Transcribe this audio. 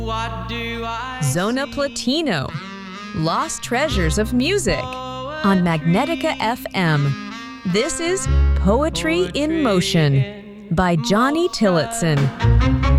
Zona Platino, Lost Treasures of Music on Magnetica FM. This is Poetry in Motion by Johnny Tillotson.